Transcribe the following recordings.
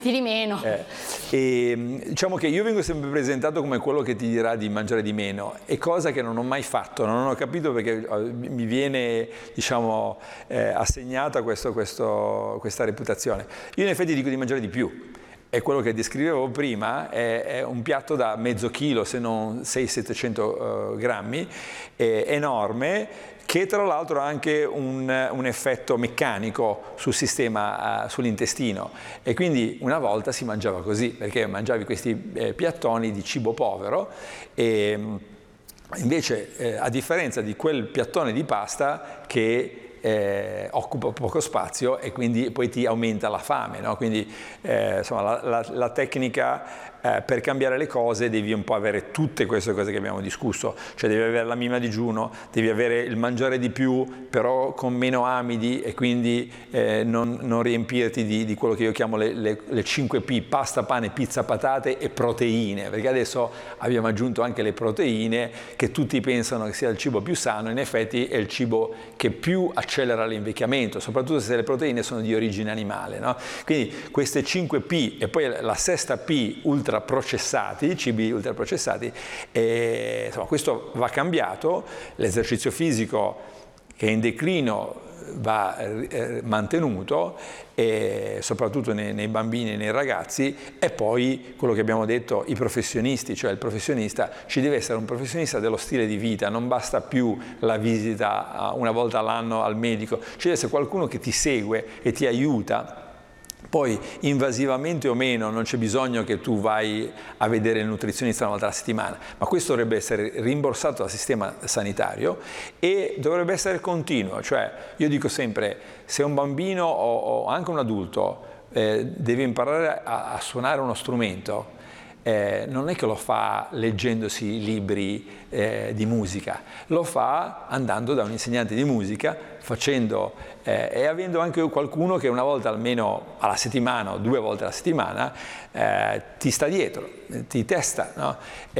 di meno. E diciamo che io vengo sempre presentato come quello che ti dirà di mangiare di meno, è cosa che non ho mai fatto, non ho capito perché mi viene, diciamo, assegnata questa reputazione. Io in effetti dico di mangiare di più. E quello che descrivevo prima è un piatto da mezzo chilo, se non 600-700 grammi, enorme, che tra l'altro ha anche un effetto meccanico sul sistema, sull'intestino. E quindi una volta si mangiava così, perché mangiavi questi piattoni di cibo povero, e invece a differenza di quel piattone di pasta che occupa poco spazio e quindi poi ti aumenta la fame, no? Quindi insomma, la tecnica per cambiare le cose devi un po' avere tutte queste cose che abbiamo discusso, cioè devi avere la mima digiuno, devi avere il mangiare di più però con meno amidi e quindi non riempirti di quello che io chiamo le 5 P: pasta, pane, pizza, patate e proteine, perché adesso abbiamo aggiunto anche le proteine, che tutti pensano che sia il cibo più sano, in effetti è il cibo che più accelera l'invecchiamento, soprattutto se le proteine sono di origine animale, no? Quindi queste 5 P e poi la sesta P, ultraprocessati, cibi ultraprocessati, insomma, questo va cambiato. L'esercizio fisico che è in declino va mantenuto, e soprattutto nei bambini e nei ragazzi, e poi quello che abbiamo detto, i professionisti, cioè il professionista, ci deve essere un professionista dello stile di vita, non basta più la visita una volta all'anno al medico, ci deve essere qualcuno che ti segue e ti aiuta. Poi invasivamente o meno non c'è bisogno che tu vai a vedere il nutrizionista una volta alla settimana, ma questo dovrebbe essere rimborsato dal sistema sanitario e dovrebbe essere continuo. Cioè io dico sempre, se un bambino o anche un adulto deve imparare a suonare uno strumento, non è che lo fa leggendosi libri di musica, lo fa andando da un insegnante di musica, facendo e avendo anche qualcuno che una volta almeno alla settimana o 2 volte alla settimana ti sta dietro, ti testa, no?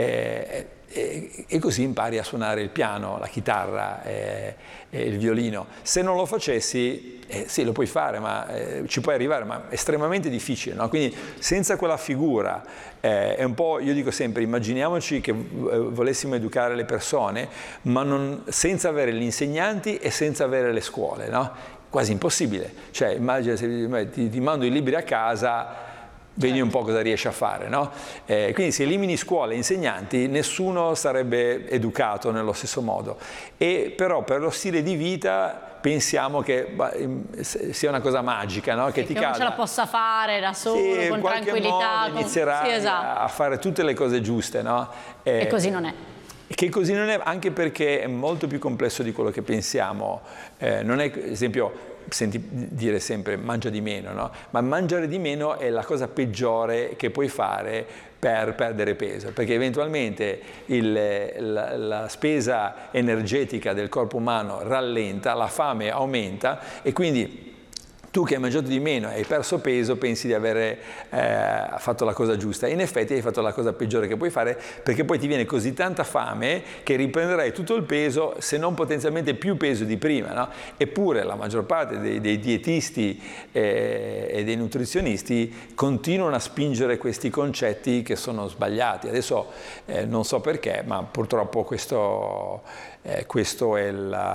E così impari a suonare il piano, la chitarra, il violino. Se non lo facessi, sì, lo puoi fare, ma ci puoi arrivare, ma è estremamente difficile, no? Quindi senza quella figura, è un po', io dico sempre, immaginiamoci che volessimo educare le persone, ma senza avere gli insegnanti e senza avere le scuole, no? Quasi impossibile. Cioè, immagina se ti mando i libri a casa, vedi un po' cosa riesci a fare, no? Quindi se elimini scuole e insegnanti, nessuno sarebbe educato nello stesso modo. E però per lo stile di vita pensiamo che sia una cosa magica, no? Che ti uno ce la possa fare da solo, sì, con tranquillità. Inizierai sì, esatto. a fare tutte le cose giuste, no? E così non è. Che così non è, anche perché è molto più complesso di quello che pensiamo. Non è, ad esempio, senti dire sempre mangia di meno, no? Ma mangiare di meno è la cosa peggiore che puoi fare per perdere peso, perché eventualmente la spesa energetica del corpo umano rallenta, la fame aumenta e quindi tu che hai mangiato di meno e hai perso peso pensi di aver fatto la cosa giusta. In effetti hai fatto la cosa peggiore che puoi fare, perché poi ti viene così tanta fame che riprenderai tutto il peso, se non potenzialmente più peso di prima, no? Eppure la maggior parte dei dietisti e dei nutrizionisti continuano a spingere questi concetti che sono sbagliati. Adesso non so perché, ma purtroppo questo è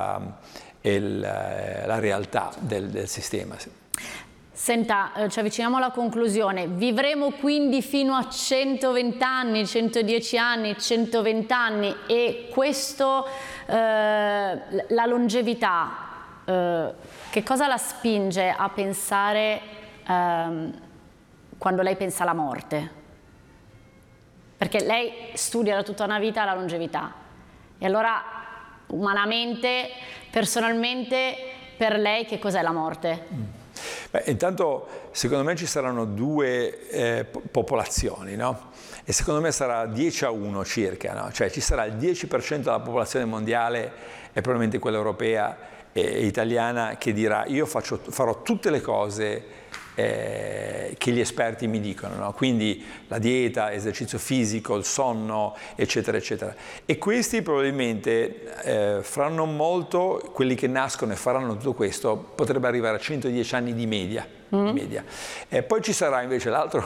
la realtà del sistema. Senta, ci avviciniamo alla conclusione. Vivremo quindi fino a 120 anni, 110 anni, 120 anni e questo, la longevità, che cosa la spinge a pensare quando lei pensa alla morte? Perché lei studia da tutta una vita la longevità e allora umanamente, personalmente, per lei che cos'è la morte? Beh, intanto secondo me ci saranno 2 popolazioni, no? E secondo me sarà 10-1 circa, no? Cioè ci sarà il 10% della popolazione mondiale e probabilmente quella europea e italiana che dirà io farò tutte le cose che gli esperti mi dicono, no? Quindi la dieta, esercizio fisico, il sonno, eccetera, eccetera. E questi probabilmente fra non molto, quelli che nascono e faranno tutto questo, potrebbe arrivare a 110 anni di media. Poi ci sarà invece l'altro